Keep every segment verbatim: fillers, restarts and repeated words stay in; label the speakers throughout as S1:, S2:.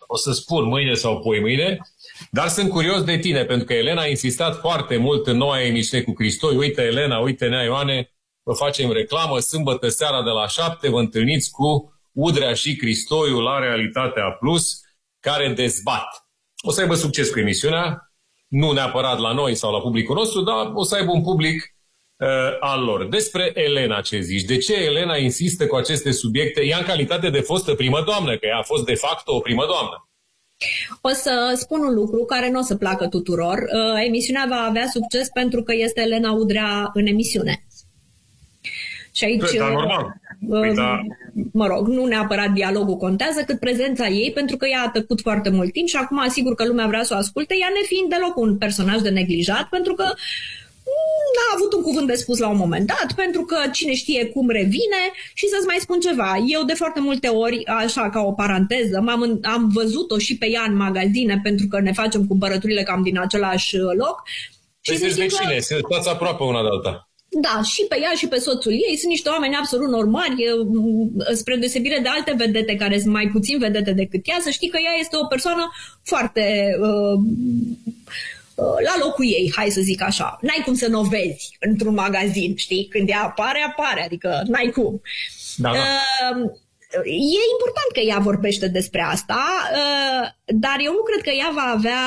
S1: o să spun mâine sau poimâine, dar sunt curios de tine, pentru că Elena a insistat foarte mult în noua emisiune cu Cristoi. Uite, Elena, uite, Nea Ioane, vă facem reclamă, sâmbătă seara de la șapte, vă întâlniți cu Udrea și Cristoiu la Realitatea Plus, care dezbat. O să aibă succes cu emisiunea, nu neapărat la noi sau la publicul nostru, dar o să aibă un public uh, al lor. Despre Elena ce zici? De ce Elena insistă cu aceste subiecte? Ea în calitate de fostă primă doamnă, că ea a fost de facto o primă doamnă.
S2: O să spun un lucru care nu o să placă tuturor. Uh, emisiunea va avea succes pentru că este Elena Udrea în emisiune. Și aici,
S1: da, normal. Păi, da.
S2: mă rog, nu neapărat dialogul contează, cât prezența ei, pentru că ea a tăcut foarte mult timp și acum asigur că lumea vrea să o asculte, ea nefiind deloc un personaj de neglijat, pentru că n-a avut un cuvânt de spus la un moment dat, pentru că cine știe cum revine. Și să-ți mai spun ceva, eu de foarte multe ori, așa ca o paranteză, m-am, am văzut-o și pe ea în magazine, pentru că ne facem cumpărăturile cam din același loc.
S1: Păi zici de cine? Se stați aproape una de alta.
S2: Da, și pe ea și pe soțul ei sunt niște oameni absolut normali, spre deosebire de alte vedete care sunt mai puțin vedete decât ea, să știi că ea este o persoană foarte uh, uh, la locul ei, hai să zic așa. N-ai cum să n-o vezi într-un magazin, știi? Când ea apare, apare, adică n-ai cum.
S1: Da, da.
S2: Uh, E important că ea vorbește despre asta, uh, dar eu nu cred că ea va avea...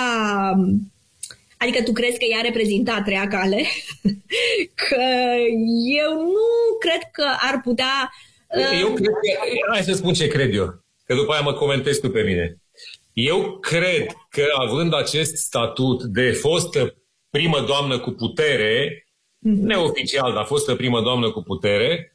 S2: Adică tu crezi că ea reprezintă treia cale? Că eu nu cred că ar putea... Uh...
S1: Eu cred că... Hai să spun ce cred eu, că după aia mă comentezi tu pe mine. Eu cred că având acest statut de fostă primă doamnă cu putere, mm-hmm. neoficial, dar fostă primă doamnă cu putere,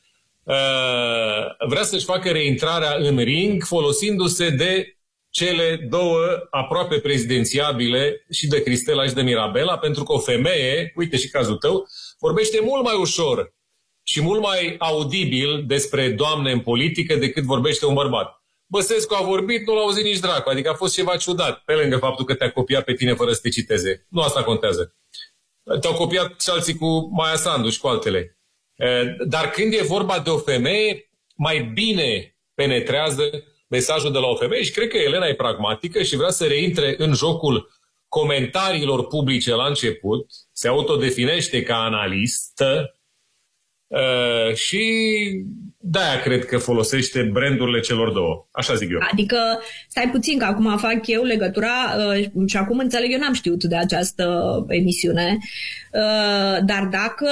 S1: uh, vrea să-și facă reintrarea în ring folosindu-se de cele două aproape prezidențiabile, și de Cristela și de Mirabela, pentru că o femeie, uite și cazul tău, vorbește mult mai ușor și mult mai audibil despre doamne în politică decât vorbește un bărbat. Băsescu a vorbit, nu l-a auzit nici dracu, adică a fost ceva ciudat, pe lângă faptul că te-a copiat pe tine fără să te citeze. Nu asta contează. Te-au copiat și alții cu Maia Sandu și cu altele. Dar când e vorba de o femeie, mai bine penetrează mesajul de la o femeie și cred că Elena e pragmatică și vrea să reintre în jocul comentariilor publice la început, se autodefinește ca analistă uh, și de-aia cred că folosește brandurile celor două. Așa zic eu.
S2: Adică, stai puțin că acum fac eu legătura uh, și acum înțeleg, eu n-am știut de această emisiune, uh, dar dacă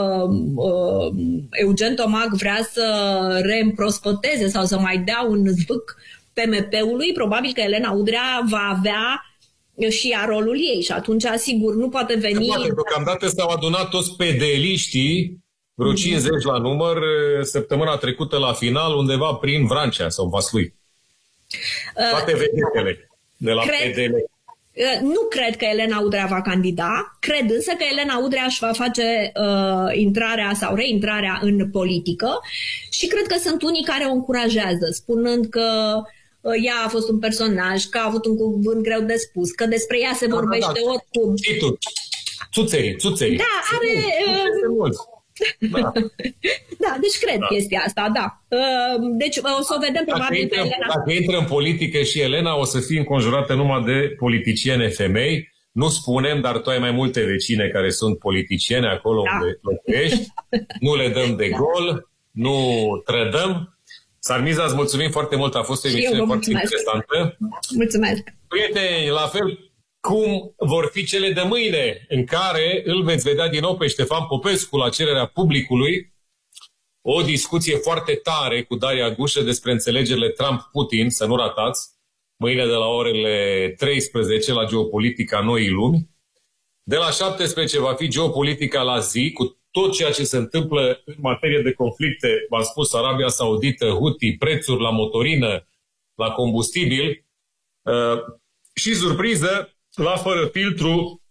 S2: uh, Eugen Tomac vrea să reîmprospăteze sau să mai dea un zvâc P M P-ului, probabil că Elena Udrea va avea și ea rolul ei și atunci, sigur, nu poate veni...
S1: Poate, deocamdată s-au adunat toți pedeliștii, vreo cincizeci la număr, săptămâna trecută la final, undeva prin Vrancea sau Vaslui. Toate vedetele de la
S2: cred,
S1: P D L.
S2: Nu cred că Elena Udrea va candida, cred însă că Elena Udrea își va face uh, intrarea sau reintrarea în politică și cred că sunt unii care o încurajează, spunând că uh, ea a fost un personaj, că a avut un cuvânt greu de spus, că despre ea se da, vorbește da, da. oricum.
S1: Și tu, țuțerii, țuțerii.
S2: Da, are... Uh, Da. da, deci cred da. chestia asta, da. Deci o să o vedem probabil
S1: dacă
S2: pe Elena.
S1: Dacă intră în politică și Elena, o să fie înconjurată numai de politiciene femei. Nu spunem, dar tu ai mai multe vecine care sunt politiciene acolo da. unde locuiești. Nu le dăm de gol, nu trădăm. Sarmiza, îți mulțumim foarte mult, a fost o emisiune foarte interesantă.
S2: Mulțumesc.
S1: Prieteni, la fel cum vor fi cele de mâine, în care îl veți vedea din nou pe Ștefan Popescu la cererea publicului, o discuție foarte tare cu Daria Gușă despre înțelegerile Trump-Putin, să nu ratați, mâine de la orele treisprezece la Geopolitica Noii Lumi. De la șaptesprezece va fi Geopolitica la zi, cu tot ceea ce se întâmplă în materie de conflicte, v-am spus, Arabia Saudită, Houthi, prețuri la motorină, la combustibil, uh, și surpriză, la Fără Filtru,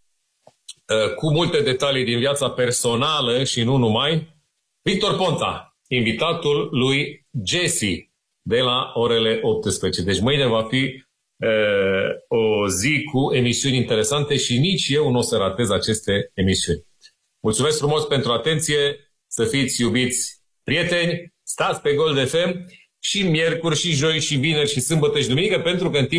S1: cu multe detalii din viața personală și nu numai, Victor Ponta, invitatul lui Jesse, de la orele optsprezece. Deci mâine va fi uh, o zi cu emisiuni interesante și nici eu nu o să ratez aceste emisiuni. Mulțumesc frumos pentru atenție, să fiți iubiți prieteni, stați pe Gold F M și miercuri, și joi, și vineri, și sâmbătă, și duminică, pentru că în timp